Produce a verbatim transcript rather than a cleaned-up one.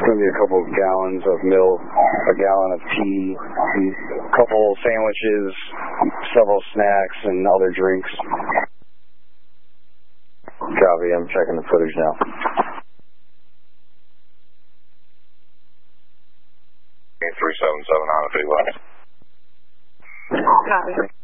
going to be a couple of gallons of milk, a gallon of tea, a couple sandwiches, several snacks, and other drinks. Copy, I'm checking the footage now. three seven seven on a big line. Copy.